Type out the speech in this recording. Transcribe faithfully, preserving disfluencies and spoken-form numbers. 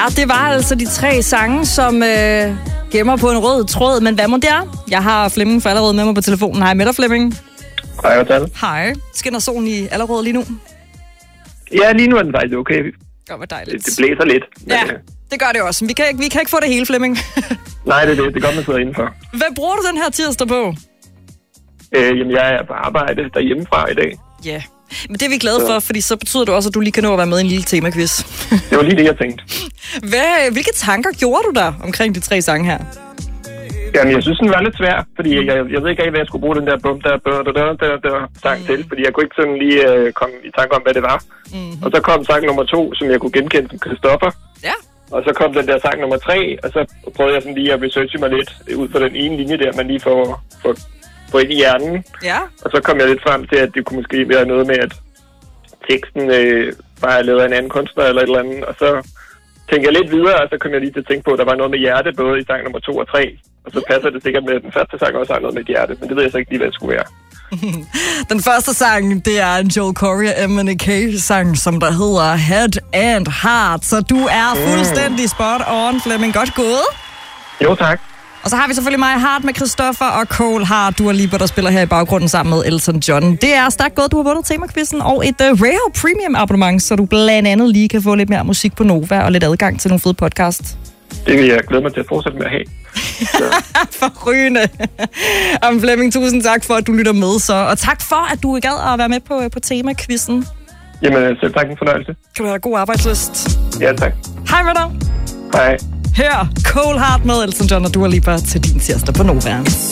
det var altså de tre sange, som øh, gemmer på en rød tråd. Men hvad må det er? Jeg har Flemming for Allerød med mig på telefonen. Hej med dig, Flemming. Hej, hvad Hej. Skinner solen i Allerød lige nu? Ja, lige nu er den faktisk okay. Godt, hvor dejligt. Det, det blæser lidt. Ja, det gør det også. Vi kan ikke, vi kan ikke få det hele, Flemming. Nej, det er det. Det er godt, man sidder indenfor. Hvad bruger du den her tirsdag på? Øh, jamen, jeg er på arbejde derhjemmefra i dag. Ja, yeah. Men det er vi glade så. for, fordi så betyder det også, at du lige kan nå at være med i en lille temaquiz. Det var lige det, jeg tænkte. Hvad, hvilke tanker gjorde du der omkring de tre sange her? Jamen, jeg synes, den var lidt svær, fordi jeg, jeg ved ikke rigtig, hvad jeg skulle bruge den der bum, der, der, der, der, der sang mm. til, fordi jeg kunne ikke sådan lige uh, komme i tanke om, hvad det var. Mm-hmm. Og så kom sang nummer to, som jeg kunne genkende som Christoffer. Ja. Og så kom den der sang nummer tre, og så prøvede jeg sådan lige at researche mig lidt ud fra den ene linje der, man lige får, får, får ind i hjernen. Ja. Og så kom jeg lidt frem til, at det kunne måske være noget med, at teksten øh, bare er lavet af en anden kunstner eller et eller andet. Og så tænkte jeg lidt videre, og så kom jeg lige til at tænke på, at der var noget med hjerte, både i sang nummer to og tre. Og så passer det sikkert med, at den første sang også har noget med et hjerte, men det ved jeg så ikke lige, hvad det skulle være. Den første sang, det er en Joel Corey og M and K-sang, som der hedder Head and Heart. Så du er fuldstændig spot on, Flemming. Godt gået. Jo, tak. Og så har vi selvfølgelig mig, Hart med Christoffer og Cole Hart. Du er lige på, der spiller her i baggrunden sammen med Elton John. Det er stærkt godt, du har vundet temakvisten og et uh, Rare Premium abonnement, så du blandt andet lige kan få lidt mere musik på Nova og lidt adgang til nogle fede podcasts. Det vil jeg glæde mig til at fortsætte med at have. Forrygende. Om Flemming, tusind tak for, at du lytter med så. Og tak for, at du gad at være med på, på temakvisten. Jamen, selv tak, en fornøjelse. Kan du have god arbejdslyst? Ja, tak. Hej med dig. Hej. Hør Cole Hart med Elton John og Dua Lipa til din tirsdag på Nova.